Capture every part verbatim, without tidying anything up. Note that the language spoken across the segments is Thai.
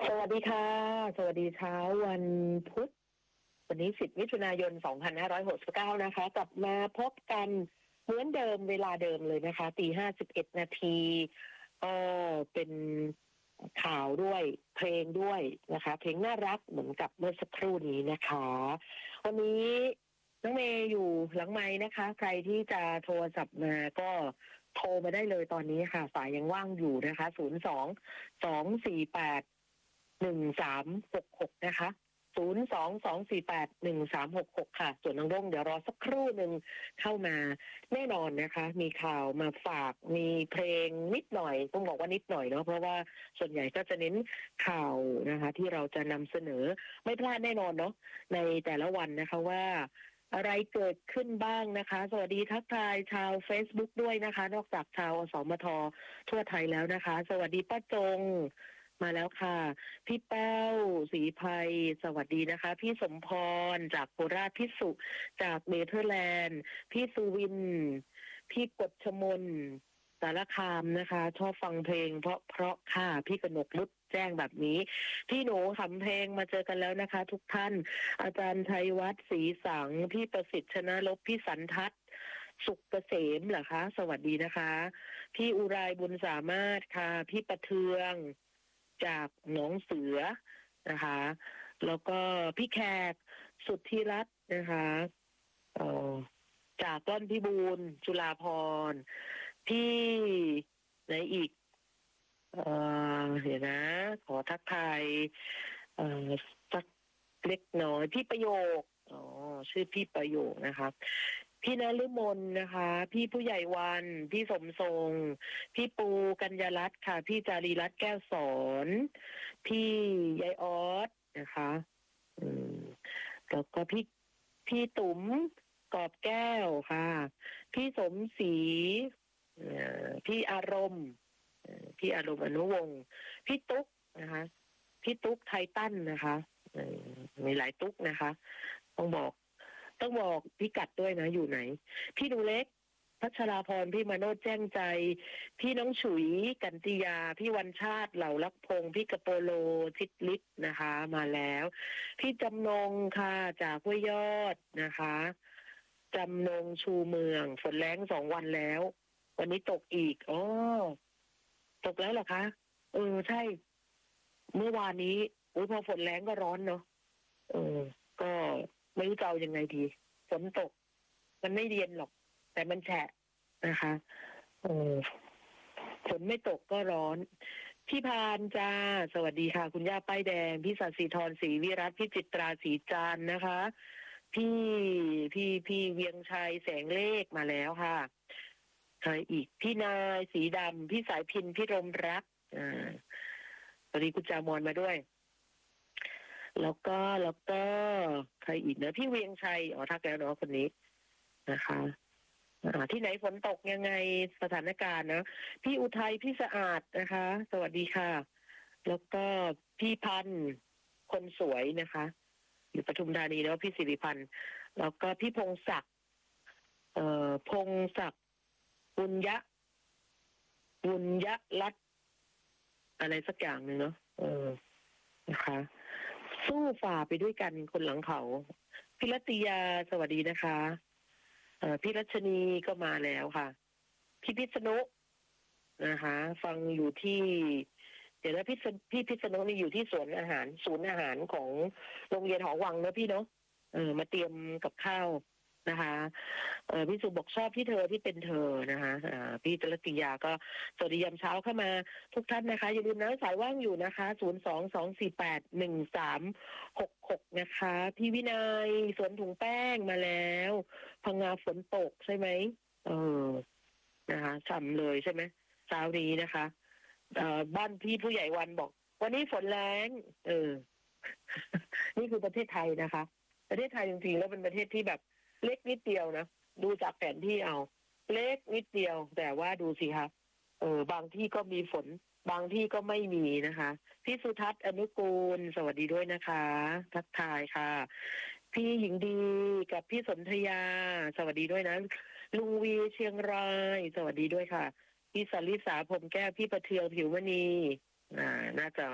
สวัสดีค่ะสวัสดีเช้าวันพุธวันนี้สิบมิถุนายนสองพันห้าร้อยหกสิบเก้านะคะกลับมาพบกันเหมือนเดิมเวลาเดิมเลยนะคะตีห้าสิบเอ็ดนาทีก็เป็นข่าวด้วยเพลงด้วยนะคะเพลงน่ารักเหมือนกับเมื่อสักครู่นี้นะคะวันนี้น้องเมย์อยู่หลังไม้นะคะ ใครที่จะโทรศัพท์มาก็โทรมาได้เลยตอนนี้ค่ะสายยังว่างอยู่นะคะศูนย์สองสองสี่แปดหนึ่งสามหกหกนะคะศูนย์สองสองสี่แปดหนึ่งสามหกหกค่ะส่วนน้องร่งเดี๋ยวรอสักครู่หนึ่งเข้ามาแน่นอนนะคะมีข่าวมาฝากมีเพลงนิดหน่อยต้องบอกว่านิดหน่อยเนาะเพราะว่าส่วนใหญ่ก็จะเน้นข่าวนะคะที่เราจะนำเสนอไม่พลาดแน่นอนเนาะในแต่ละวันนะคะว่าอะไรเกิดขึ้นบ้างนะคะสวัสดีทักทายชาว Facebook ด้วยนะคะนอกจากชาวอสมททั่วไทยแล้วนะคะสวัสดีป้าจงมาแล้วค่ะพี่แป้วศรีภัยสวัสดีนะคะพี่สมพรจากโคราชพี่สุจากเนเธอร์แลนด์พี่สุวินพี่กฎชมนสารคามนะคะชอบฟังเพลงเพราะเพราะค่ะพี่กนกนุชแจ้งแบบนี้พี่หนูขำเพลงมาเจอกันแล้วนะคะทุกท่านอาจารย์ชัยวัฒน์ศรีสังพี่ประสิทธิ์ชนะลบพี่สันทัศน์สุขเกษมเหรอคะสวัสดีนะคะพี่อุไรบุญสามารถค่ะพี่ประเทืองจากหนองเสือนะคะแล้วก็พี่แขกสุทธิรัตน์นะคะเอ่อจากต้นพิบูลจุฬาภรณ์พี่ไหนอีกเอ่อเดี๋ยวนะขอทักทายเอ่อสักเล็กน้อยพี่ประโยคอ๋อชื่อพี่ประโยคนะคะพี่นฤมลนะคะพี่ผู้ใหญ่วันพี่สมทรงพี่ปูกัญญารัตน์ค่ะพี่จารีรัตน์แก้วสอนพี่ยายออสนะคะอืมแล้วก็พี่พี่ตุ๋มกอบแก้วค่ะพี่สมศรีพี่อารมณ์พี่อารมณ์อนุวงศ์พี่ตุ๊กนะคะพี่ตุ๊กไททันนะคะมีหลายตุ๊กนะคะต้องบอกต้องบอกพี่กัดด้วยนะอยู่ไหนพี่หนูเล็กพัชราพรพี่มโนดแจ้งใจพี่น้องฉุยกันติยาพี่วันชาติเหล่าลักพงศ์พี่กระโปโลทิดลิศนะคะมาแล้วพี่จำนงค่ะจากห้วยยอดนะคะจำนงชูเมืองฝนแรงสองวันแล้ววันนี้ตกอีกอ๋อตกแล้วเหรอคะเออใช่เมื่อวานนี้อุ้ยพอฝนแรงก็ร้อนเนาะเออก็ไม่รู้จะเอายังไงดีฝนตกมันไม่เย็นหรอกแต่มันแฉะนะคะเออฝนไม่ตกก็ร้อนพี่พานจ้าสวัสดีค่ะคุณย่าป้ายแดงพี่สัตย์สีทรศรีวิรัตพี่จิตราศรีจานนะคะพี่พี่พี่เวียงชัยแสงเลขมาแล้วค่ะใครอีกพี่นายสีดำพี่สายพินพี่รมรักอ่าสวัสดีคุณจามอนมาด้วยแล้วก็แล้วก็ใครอีกนะพี่เวียงชัยอ๋อทักแล้วเนาะคนนี้นะคะอ่าที่ไหนฝนตกยังไงสถานการณ์นะพี่อุทัยพี่สะอาดนะคะสวัสดีค่ะแล้วก็พี่พันธ์คนสวยนะคะอยู่ปทุมธานีแล้วพี่สิริพันธ์แล้วก็พี่พงศักดิ์เอ่อพงศักดิ์บุญยะบุญยะรัตน์อะไรสักอย่างหนึ่งเนาะเออนะคะสู้ฝ่าไปด้วยกันคนหลังเขาพี่รัตยาสวัสดีนะคะเอ่อพี่รัชนีก็มาแล้วค่ะพี่พิษณุนะคะฟังอยู่ที่เดี๋ยวนะพี่พี่พิษณุนี่อยู่ที่สวนอาหารศูนย์อาหารของโรงเรียนหอวังนะพี่เนาะเออมาเตรียมกับข้าวนะคะเออพี่สุบอกชอบที่เธอที่เป็นเธอนะคะอ่าพี่จรติยาก็สวัสดียามเช้าเข้ามาทุกท่านนะคะอย่าลืมนะสายว่างอยู่นะคะศูนย์สองสองสี่แปดหนึ่งสามหกหกนะคะพี่วินัยสวนถุงแป้งมาแล้วพังงาฝนตกใช่ไหมเออนะคะฉ่ำเลยใช่ไหมเช้านี้นะคะเอ่อบ้านพี่ผู้ใหญ่วันบอกวันนี้ฝนแรงเออ นี่คือประเทศไทยนะคะประเทศไทยจริงๆแล้วเป็นประเทศที่แบบเล็กนิดเดียวนะดูจากแผนที่เอาเล็กนิดเดียวแต่ว่าดูสิคะเออบางที่ก็มีฝนบางที่ก็ไม่มีนะคะพี่สุทัศน์อนุกูลสวัสดีด้วยนะคะทักทายค่ะพี่หญิงดีกับพี่สนธยาสวัสดีด้วยนะลุงวีเชียงรายสวัสดีด้วยค่ะพี่สลิสาผมแก้วพี่ประเทืองผิวมณีอ่าน่าจะ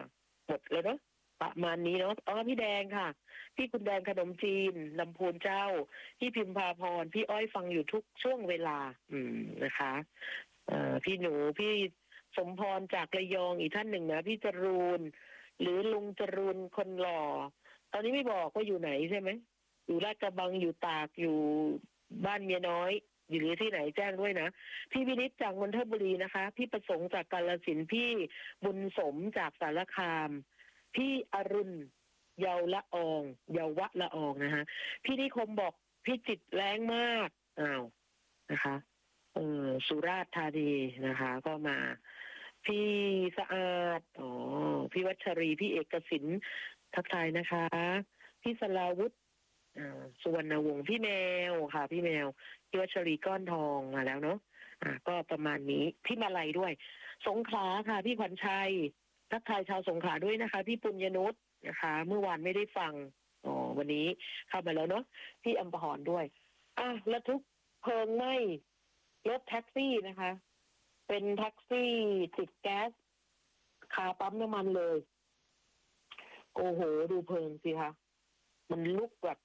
หมดแล้วเนาะประมาณนี้เนาะอ๋อพี่แดงค่ะพี่คุณแดงขนมจีนลำพูนเจ้าพี่พิมพาพรพี่อ้อยฟังอยู่ทุกช่วงเวลา อืมนะคะเอ่อพี่หนูพี่สมพรจากระยองอีกท่านหนึ่งนะพี่จรูนหรือลุงจรูนคนหล่อตอนนี้ไม่บอกว่าอยู่ไหนใช่ไหมอยู่ลาดกระบังอยู่ตากอยู่บ้านเมียน้อยอยู่หรือที่ไหนแจ้งด้วยนะพี่วินิจจากนนทบุรีนะคะพี่ประสงค์จากกาฬสินธุ์พี่บุญสมจากสารคามพี่อรุณเยาวละอองเยาวะละอองนะคะพี่นิคมบอกพี่จิตแรงมากอ้าวนะคะเออสุราษฎร์ธานีนะคะ ก็มา พี่สะอาดอ๋อพี่วัชรีพี่เอกสินทักทายนะคะ พี่สลาวุธอ่าสุวรรณวงศ์พี่แมวค่ะ พี่แมวพี่วัชรีก้อนทองมาแล้วเนาะอ่าก็ประมาณนี้พี่มาลัยด้วย สงขลาค่ะ พี่ขวัญชัยทักทายชาวสงขลาด้วยนะคะ พี่ปุญญนุชนะคะ เมื่อวานไม่ได้ฟังอ๋อวันนี้เข้ามาแล้วเนาะพี่อัมพรด้วยอ่ะระทึกเพลิงไหม้รถแท็กซี่นะคะ เป็นแท็กซี่ติดแก๊สคาปั๊มน้ำมันเลย โอ้โห ดูเพลิงสิคะมันลุกแบบ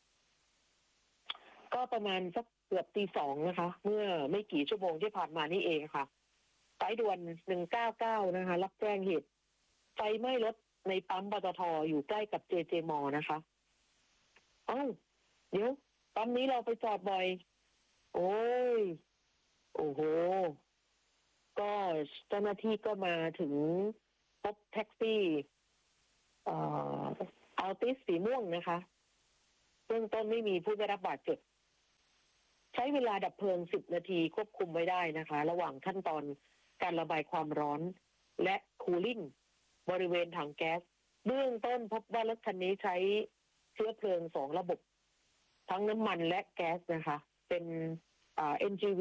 ก็ประมาณสักเกือบตีสองนะคะ เมื่อไม่กี่ชั่วโมงที่ผ่านมานี่เองค่ะสายด่วนหนึ่งเก้าเก้านะคะ รับแจ้งเหตุไฟไหม้รถในปั๊มปตทอยู่ใกล้กับเจเจมอนะคะเอ้าเดี๋ยวปั๊มนี้เราไปจอดบ่อย โอ้ย โอ้โห ก็เจ้าหน้าที่ก็มาถึงพบแท็กซี่เอ่ออัลติสสีม่วงนะคะเบื้องต้นไม่มีผู้ได้รับบาดเจ็บใช้เวลาดับเพลิงสิบนาทีควบคุมไว้ได้นะคะ ระหว่างขั้นตอนการระบายความร้อนและคูลิ่งบริเวณถังแก๊สเบื้องต้นพบว่ารถคันนี้ใช้เชื้อเพลิงสองระบบทั้งน้ำมันและแก๊สนะคะ เป็นอ่า เอ็น จี วี